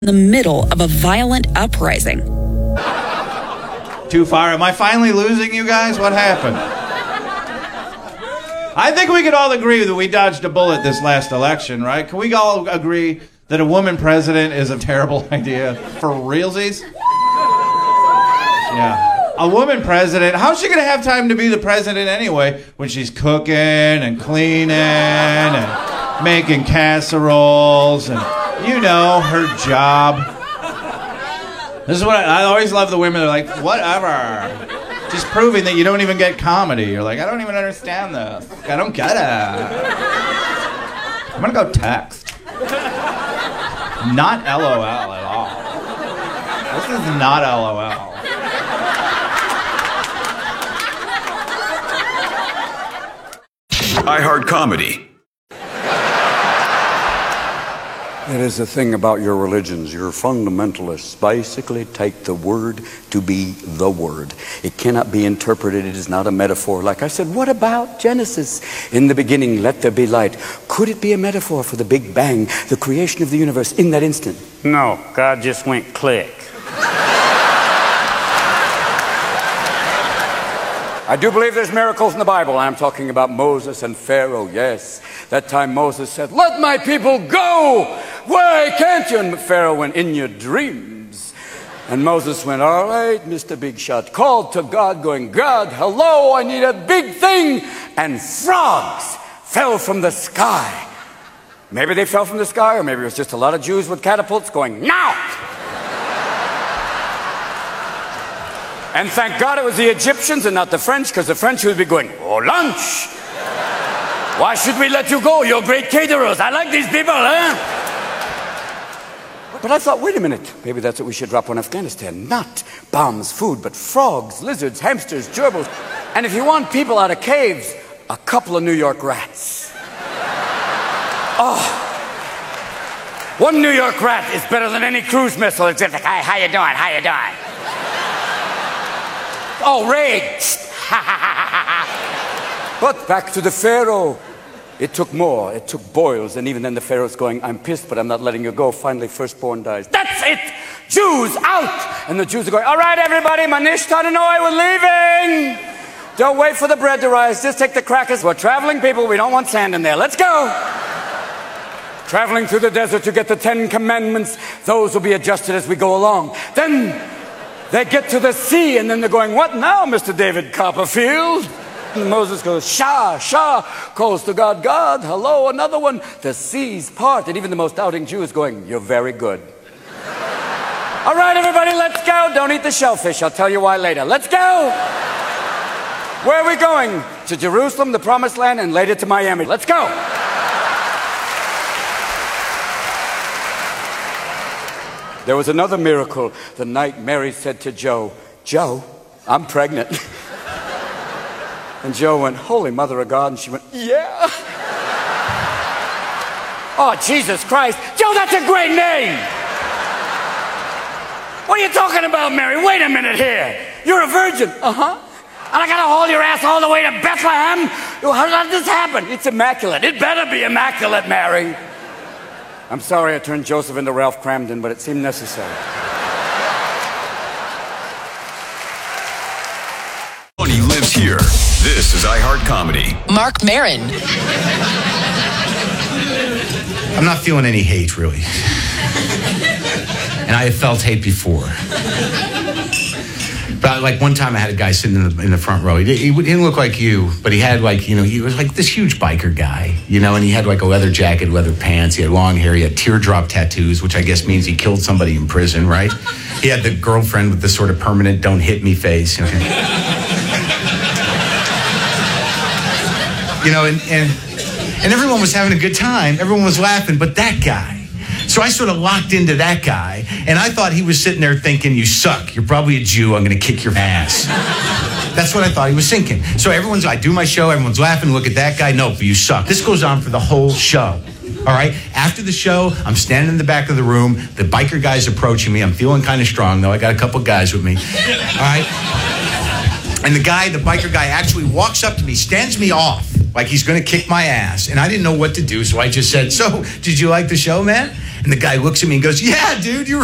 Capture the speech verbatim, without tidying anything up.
in the middle of a violent uprising. Too far. Am I finally losing you guys? What happened? I think we could all agree that we dodged a bullet this last election, right? Can we all agree that a woman president is a terrible idea? For realsies? Yeah. A woman president, how's she going to have time to be the president anyway when she's cooking and cleaning and making casseroles and, you know, her job. This is what I, I always love the women. They're like, whatever. Just proving that you don't even get comedy. You're like, I don't even understand this. I don't get it. I'm going to go text. Not LOL at all. This is not LOL. iHeart Comedy. It is the thing about your religions. Your fundamentalists basically take the word to be the word. It cannot be interpreted. It is not a metaphor. Like I said, what about Genesis? In the beginning, let there be light. Could it be a metaphor for the Big Bang, the creation of the universe in that instant? No, God just went click. I do believe there's miracles in the Bible. I'm talking about Moses and Pharaoh, yes. That time Moses said, let my people go. Why can't you? And Pharaoh went, in your dreams. And Moses went, all right, Mister Big Shot. Called to God going, God, hello, I need a big thing. And frogs fell from the sky. Maybe they fell from the sky, or maybe it was just a lot of Jews with catapults going, now. And thank God it was the Egyptians and not the French, because the French would be going, oh, lunch. Why should we let you go? You're great caterers. I like these people, huh? But I thought, wait a minute. Maybe that's what we should drop on Afghanistan. Not bombs, food, but frogs, lizards, hamsters, gerbils. And if you want people out of caves, a couple of New York rats. Oh. One New York rat is better than any cruise missile. It's just like, hi, how you doing? How you doing? Oh, raid! But back to the Pharaoh. It took more. It took boils. And even then the Pharaoh's going, I'm pissed, but I'm not letting you go. Finally, firstborn dies. That's it! Jews out! And the Jews are going, all right, everybody, Manish Tananoi, we're leaving! Don't wait for the bread to rise. Just take the crackers. We're traveling people. We don't want sand in there. Let's go! Traveling through the desert to get the Ten Commandments. Those will be adjusted as we go along. Then they get to the sea, and then they're going, what now, Mister David Copperfield? And Moses goes, Shah, Shah, calls to God, God, hello, another one. The seas part, and even the most doubting Jew is going, you're very good. All right, everybody, let's go. Don't eat the shellfish. I'll tell you why later. Let's go. Where are we going? To Jerusalem, the Promised Land, and later to Miami. Let's go. There was another miracle the night Mary said to Joe, Joe, I'm pregnant. And Joe went, Holy Mother of God. And she went, yeah. Oh, Jesus Christ. Joe, that's a great name. What are you talking about, Mary? Wait a minute here. You're a virgin. Uh-huh. And I got to haul your ass all the way to Bethlehem? How did this happen? It's immaculate. It better be immaculate, Mary. I'm sorry I turned Joseph into Ralph Cramden, but it seemed necessary. He lives here. This is iHeart Comedy. Mark Maron. I'm not feeling any hate, really. And I have felt hate before. But like one time I had a guy sitting in the, in the front row. He, did, he didn't look like you, but he had like, you know, he was like this huge biker guy, you know, and he had like a leather jacket, leather pants. He had long hair. He had teardrop tattoos, which I guess means he killed somebody in prison, right? He had the girlfriend with the sort of permanent don't hit me face. You know, you know and, and, and everyone was having a good time. Everyone was laughing, but that guy. So I sort of locked into that guy, and I thought he was sitting there thinking, you suck. You're probably a Jew. I'm going to kick your ass. That's what I thought he was thinking. So everyone's, I do my show, everyone's laughing, look at that guy. No, but you suck. This goes on for the whole show. All right? After the show, I'm standing in the back of the room. The biker guy's approaching me. I'm feeling kind of strong, though. I got a couple guys with me. All right? And the guy, the biker guy, actually walks up to me, stands me off, like he's going to kick my ass. And I didn't know what to do, so I just said, so, did you like the show, man? And the guy looks at me and goes, yeah, dude, you're